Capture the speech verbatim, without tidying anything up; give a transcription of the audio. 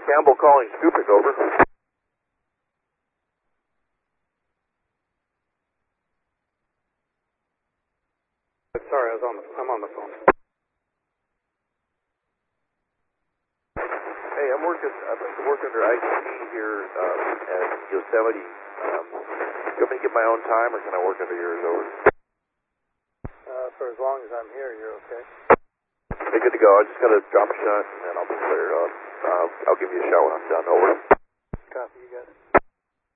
Campbell calling Skupik, over. Sorry, I was on the, I'm on the phone. Hey, I'm working, I'm working under I T P here um, at Yosemite. Um, do you want me to get my own time, or can I work under yours, over? Uh, for as long as I'm here, you're okay. Hey, good to go. I just got to drop a shot, and then I'll be clear. Uh, uh, I'll give you a shout when I'm done, over. Copy, you got it.